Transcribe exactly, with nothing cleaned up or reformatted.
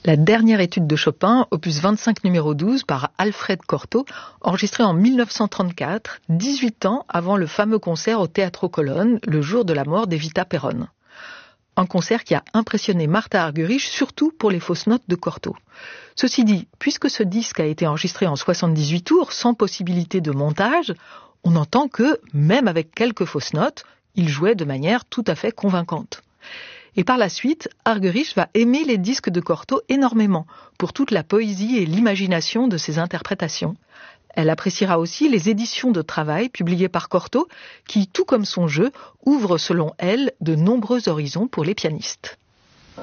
La dernière étude de Chopin, opus vingt-cinq numéro douze par Alfred Cortot, enregistrée en mille neuf cent trente-quatre, dix-huit ans avant le fameux concert au Teatro Colonne, le jour de la mort d'Evita Peron. Un concert qui a impressionné Martha Argerich, surtout pour les fausses notes de Cortot. Ceci dit, puisque ce disque a été enregistré en soixante-dix-huit tours, sans possibilité de montage, on entend que, même avec quelques fausses notes, il jouait de manière tout à fait convaincante. Et par la suite, Argerich va aimer les disques de Cortot énormément, pour toute la poésie et l'imagination de ses interprétations. Elle appréciera aussi les éditions de travail publiées par Cortot, qui, tout comme son jeu, ouvrent selon elle de nombreux horizons pour les pianistes.